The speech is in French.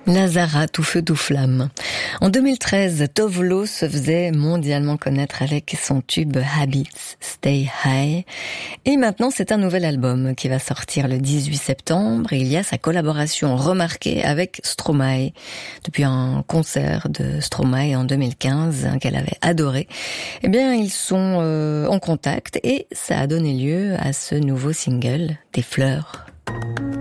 Lazara, tout feu, tout flamme. En 2013, Tove Lo se faisait mondialement connaître avec son tube Habits, Stay High. Et maintenant, c'est un nouvel album qui va sortir le 18 septembre. Et il y a sa collaboration remarquée avec Stromae. Depuis un concert de Stromae en 2015, qu'elle avait adoré. Eh bien, ils sont en contact et ça a donné lieu à ce nouveau single, Des fleurs.